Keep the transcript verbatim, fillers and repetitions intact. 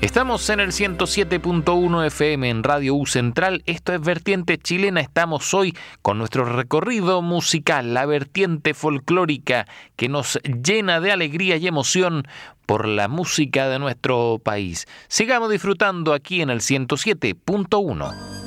Estamos en el ciento siete punto uno F M en Radio U Central. Esto es Vertiente Chilena. Estamos hoy con nuestro recorrido musical, la vertiente folclórica que nos llena de alegría y emoción por la música de nuestro país. Sigamos disfrutando aquí en el ciento siete punto uno.